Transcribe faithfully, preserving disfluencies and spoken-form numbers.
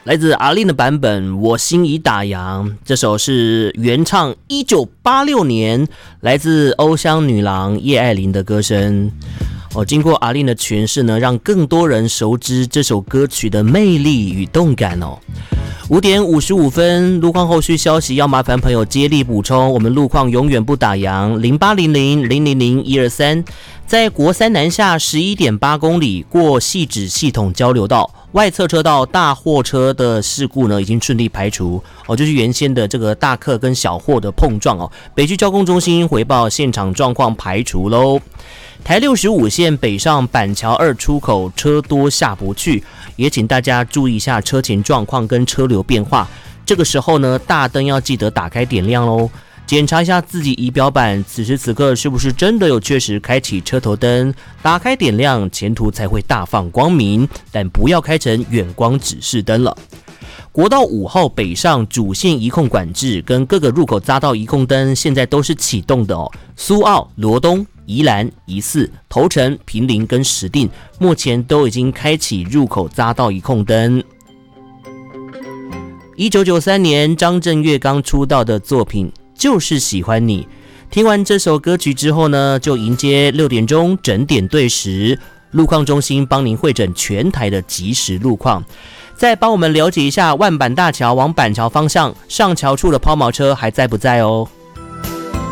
来自阿令的版本《我心已打烊》，这首是原唱一九八六年来自欧香女郎叶爱玲的歌声。哦，经过阿令的诠释呢，让更多人熟知这首歌曲的魅力与动感哦。五点五十五分，路况后续消息要麻烦朋友接力补充。我们路况永远不打烊，零八零零零零零一二三，在国三南下十一点八公里过汐止系统交流道。外侧车道大货车的事故呢，已经顺利排除哦，就是原先的这个大客跟小货的碰撞哦。北区交通中心回报现场状况排除喽。台六十五线北上板桥二出口车多下不去，也请大家注意一下车前状况跟车流变化。这个时候呢，大灯要记得打开点亮喽。检查一下自己仪表板，此时此刻是不是真的有确实开启车头灯，打开点亮，前途才会大放光明，但不要开成远光指示灯了。国道五号北上主线移控管制跟各个入口匝道移控灯现在都是启动的哦。苏澳、罗东、宜兰、宜四、头城、坪林跟石碇目前都已经开启入口匝道移控灯。一九九三年张震岳刚出道的作品就是喜欢你。听完这首歌曲之后呢，就迎接六点钟整点对时，路况中心帮您汇整全台的即时路况。再帮我们了解一下万板大桥往板桥方向上桥处的抛锚车还在不在哦。